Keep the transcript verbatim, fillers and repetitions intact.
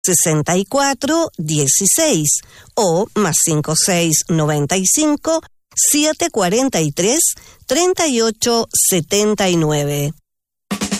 sesenta y cuatro dieciséis o más cinco seis noventa y cinco siete cuarenta y tres treinta y ocho setenta y nueve.